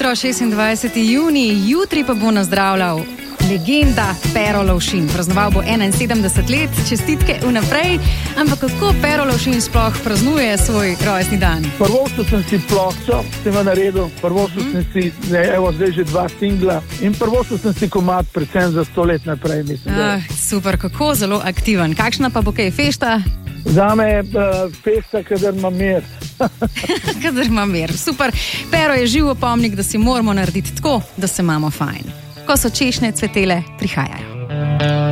jutro, 26. junij, jutri pa bo nazdravljal legenda Pero Lovšin. Praznoval bo 71 let, čestitke vnaprej. Ampak kako Pero Lovšin sploh praznuje svoj rojstni dan? Prvošel sem si ploščo, sem jo naredil, prvošel sem si, zdaj že 2 singla in prvošel sem si komad predvsem za 100 let naprej, mislim. Super, kako zelo aktiven. Kakšna pa bo kaj fešta? Zame je festa, kadar imam mir. Kadar ima mir. Super. Pero je živ opomnik, da si moramo narediti tako, da se imamo fajn. Ko so češnje cvetele, prihajajo.